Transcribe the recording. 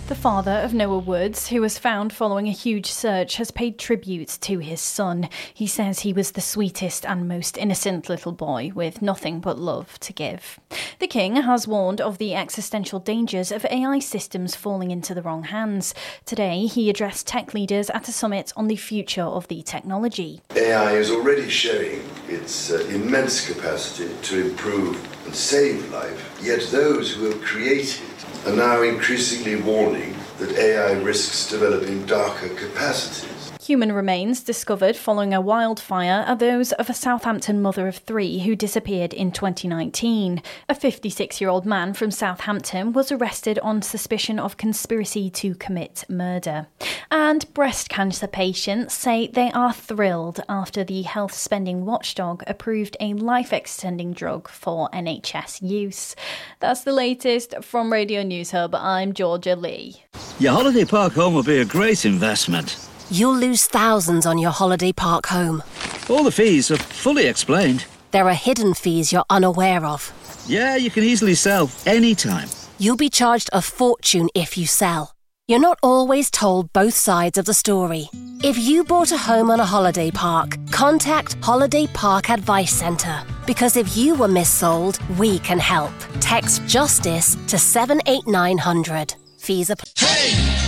The father of Noah Woods, who was found following a huge search, has paid tribute to his son. He says he was the sweetest and most innocent little boy with nothing but love to give. The King has warned of the existential dangers of AI systems falling into the wrong hands. Today, he addressed tech leaders at a summit on the future of the technology. AI is already showing its immense capacity to improve and save life, yet those who have created are now increasingly warning that AI risks developing darker capacities. Human remains discovered following a wildfire are those of a Southampton mother of three who disappeared in 2019. A 56-year-old man from Southampton was arrested on suspicion of conspiracy to commit murder. And breast cancer patients say they are thrilled after the health spending watchdog approved a life-extending drug for NHS use. That's the latest from Radio News Hub. I'm Georgia Lee. Your holiday park home will be a great investment. You'll lose thousands on your holiday park home. All the fees are fully explained. There are hidden fees you're unaware of. Yeah, you can easily sell anytime. You'll be charged a fortune if you sell. You're not always told both sides of the story. If you bought a home on a holiday park, contact Holiday Park Advice Centre. Because if you were missold, we can help. Text JUSTICE to 78900. Fees apply. Hey!